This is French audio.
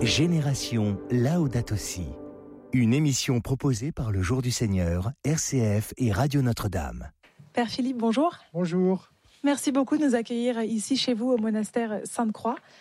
Génération Laudato Si. Une émission proposée par le Jour du Seigneur, RCF et Radio Notre-Dame. Père Philippe, bonjour. Bonjour. Merci beaucoup de nous accueillir ici chez vous au monastère Sainte-Croix.